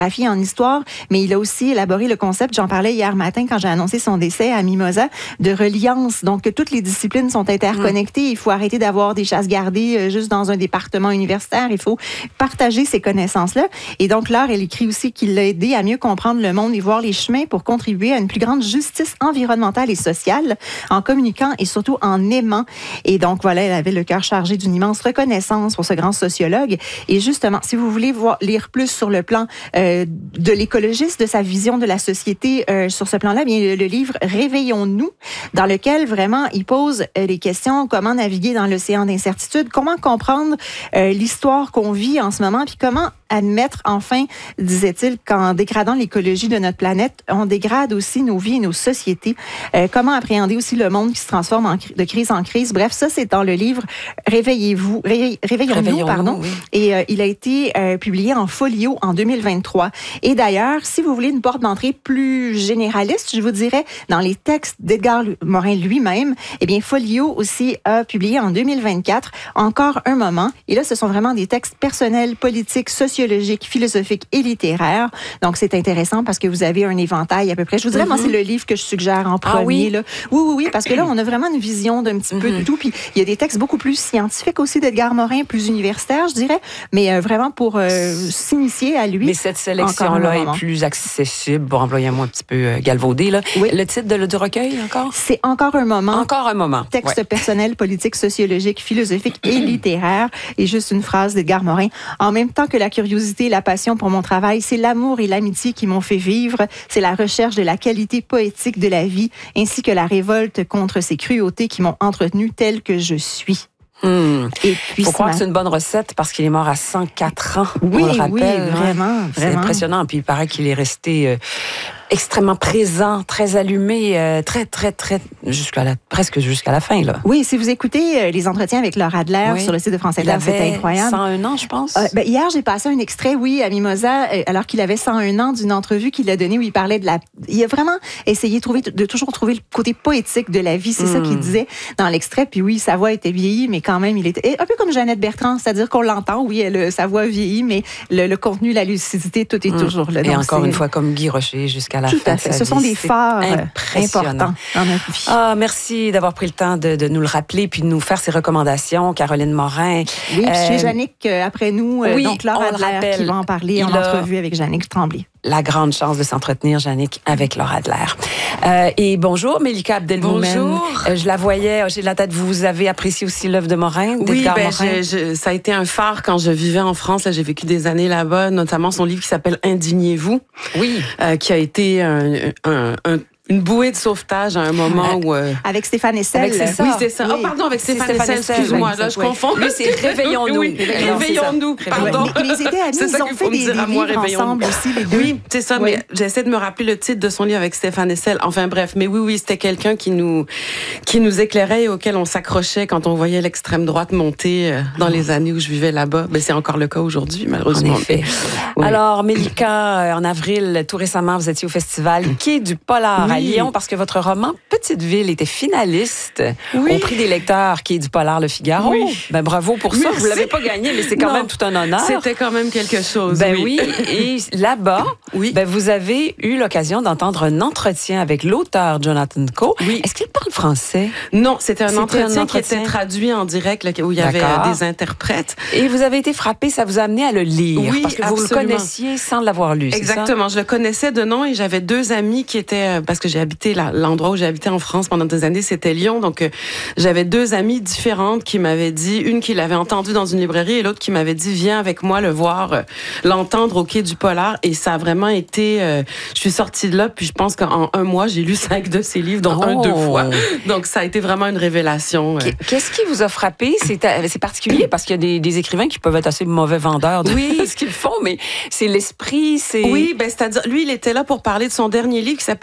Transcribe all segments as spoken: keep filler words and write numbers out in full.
en histoire, mais il a aussi élaboré le concept, j'en parlais hier matin quand j'ai annoncé son décès à Mimosa, de reliance. Donc, que toutes les disciplines sont interconnectées. Il faut arrêter d'avoir des chasses gardées euh, juste dans un département universitaire. Il faut partager ces connaissances-là. Et donc, Laure, elle écrit aussi qu'il l'a aidé à mieux comprendre le monde et voir les chemins pour contribuer à une plus grande justice environnementale et sociale en communiquant et surtout en aimant. Et donc, voilà, elle avait le cœur chargé d'une immense reconnaissance pour ce grand sociologue. Et justement, si vous voulez voir, lire plus sur le plan euh, de l'écologiste, de sa vision de la société euh, sur ce plan-là, bien le, le livre Réveillons-nous, dans lequel vraiment il pose euh, les questions comment naviguer dans l'océan d'incertitude, comment comprendre euh, l'histoire qu'on vit en ce moment, puis comment admettre enfin, disait-il, qu'en dégradant l'écologie de notre planète, on dégrade aussi nos vies et nos sociétés. Euh, comment appréhender aussi le monde qui se transforme en, de crise en crise. Bref, ça, c'est dans le livre Réveillez-vous, Ré, Réveillons-nous, Réveillons pardon. Oui. Et euh, il a été euh, publié en folio en deux mille vingt-trois. Et d'ailleurs, si vous voulez une porte d'entrée plus généraliste, je vous dirais, dans les textes d'Edgar Morin lui-même, eh bien, Folio aussi a publié en deux mille vingt-quatre Encore un moment. Et là, ce sont vraiment des textes personnels, politiques, sociologiques, philosophiques et littéraires. Donc, c'est intéressant parce que vous avez un éventail à peu près. Je vous dirais, mm-hmm. moi, c'est le livre que je suggère en premier. Ah oui? Là. Oui, oui, oui, parce que là, on a vraiment une vision d'un petit mm-hmm. peu de tout. Puis, il y a des textes beaucoup plus scientifiques aussi d'Edgar Morin, plus universitaires, je dirais, mais euh, vraiment pour euh, s'initier à lui. Mais cette sélection-là est plus accessible, pour employer un mot un petit peu euh, galvaudé. Là. Oui. Le titre de, du recueil, encore? C'est Encore un moment. Encore un moment. Texte ouais. personnel, politique, sociologique, philosophique et littéraire. Et juste une phrase d'Edgar Morin. En même temps que la curiosité et la passion pour mon travail, c'est l'amour et l'amitié qui m'ont fait vivre. C'est la recherche de la qualité poétique de la vie, ainsi que la révolte contre ces cruautés qui m'ont entretenu telle que je suis. Hum. Il faut croire ma... que c'est une bonne recette parce qu'il est mort à cent quatre ans. Oui, on le rappelle, oui, vraiment, hein. vraiment. C'est impressionnant. Puis il paraît qu'il est resté euh, extrêmement présent, très allumé, euh, très, très, très, jusqu'à la, presque jusqu'à la fin, là. Oui, si vous écoutez euh, les entretiens avec Laure Adler oui. sur le site de France Inter, c'est incroyable. cent un ans, je pense. Euh, ben, hier, j'ai passé un extrait, oui, à Mimosa, euh, alors qu'il avait cent un ans, d'une entrevue qu'il a donnée où il parlait de la... Il a vraiment essayé de, trouver, de toujours trouver le côté poétique de la vie. C'est mm. ça qu'il disait dans l'extrait. Puis oui, sa voix était vieillie, mais quand même, il était un peu comme Jeannette Bertrand, c'est-à-dire qu'on l'entend, oui, elle, sa voix vieillit, mais le, le contenu, la lucidité, tout est mm. toujours là. Et donc, encore une fois, comme Guy Rocher, jusqu'à la tout fin à fait. de sa Ce vie. sont des phares importants dans notre vie. Ah, merci d'avoir pris le temps de, de nous le rappeler puis de nous faire ces recommandations, Caroline Morin. Oui, puis chez Jannick, euh, après nous, euh, oui, donc Laure Adler qui va en parler il en a... entrevue avec Jannick Tremblay. La grande chance de s'entretenir, Jannick, avec Laure Adler. Euh, et bonjour, Mélika Abdelmoumen. Bonjour. Euh, je la voyais, j'ai la tête, vous avez apprécié aussi l'œuvre de Morin, Oui, ben, Morin. Je, je, ça a été un phare quand je vivais en France. Là, j'ai vécu des années là-bas, notamment son livre qui s'appelle Indignez-vous. Oui. Euh, qui a été un, un, un une bouée de sauvetage à un moment où... Euh... Avec Stéphane Essel. Avec, c'est ça. Oui, c'est ça. Oui. Oh, pardon, avec Stéphane, Stéphane Essel, excuse-moi, oui, là, je oui. confonds. Lui, c'est Réveillons-nous. Oui, Réveillons-nous, pardon. Mais, mais ils étaient amis, ils ont fait des, des moi, livres ensemble aussi, les deux. Oui, c'est ça, oui. mais j'essaie de me rappeler le titre de son livre avec Stéphane Essel. Enfin, bref, mais oui, oui, c'était quelqu'un qui nous, qui nous éclairait et auquel on s'accrochait quand on voyait l'extrême droite monter dans les années où je vivais là-bas. Ben, c'est encore le cas aujourd'hui, malheureusement. En effet. Oui. Alors, Mélika, en avril, tout récemment, vous étiez au festival Quai du Polar oui. à Lyon parce que votre roman Petite Ville était finaliste oui. au prix des lecteurs Quai du Polar Le Figaro. Oui. Ben, bravo pour ça. Merci. Vous l'avez pas gagné, mais c'est quand non. même tout un honneur. C'était quand même quelque chose. Ben oui. oui. Et là-bas, oui. ben, vous avez eu l'occasion d'entendre un entretien avec l'auteur Jonathan Coe. Oui. Est-ce qu'il parle français? Non, c'était un, c'était entretien, un entretien qui était traduit en direct, là, où il y avait D'accord. des interprètes. Et vous avez été frappé, ça vous a amené à le lire. Oui, parce que absolument. vous le connaissiez sans l'avoir lu. Exactement. Je le connaissais de nom et j'avais deux amis qui étaient, parce que j'ai habité là, l'endroit où j'ai habité en France pendant des années, c'était Lyon. Donc, euh, j'avais deux amies différentes qui m'avaient dit, une qui l'avait entendu dans une librairie et l'autre qui m'avait dit, viens avec moi le voir, euh, l'entendre au Quai du Polar. Et ça a vraiment été, euh, je suis sortie de là, puis je pense qu'en un mois, j'ai lu cinq de ses livres, dont oh. un deux fois. Donc, ça a été vraiment une révélation. Euh. Qu'est-ce qui vous a frappé? C'est, c'est particulier parce qu'il y a des, des écrivains qui peuvent être assez mauvais vendeurs de oui. ce qu'ils font, mais c'est l'esprit, c'est... Oui, ben, c'est-à-dire, lui, il était là pour parler de son dernier livre qui s'appelle The Proof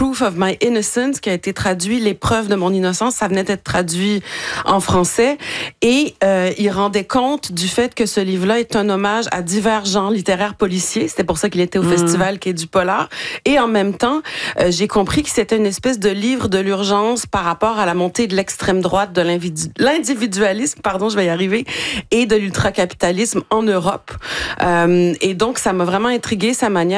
Proof of My Innocence, qui a été traduit Les preuves de mon innocence. Ça venait d'être traduit en français. Et euh, il rendait compte du fait que ce livre-là est un hommage à divers genres littéraires policiers. C'était pour ça qu'il était au mmh. festival Quai du Polar. Et en même temps, euh, j'ai compris que c'était une espèce de livre de l'urgence par rapport à la montée de l'extrême droite, de l'individualisme, pardon, je vais y arriver, et de l'ultracapitalisme en Europe. Euh, et donc, ça m'a vraiment intriguée, sa manière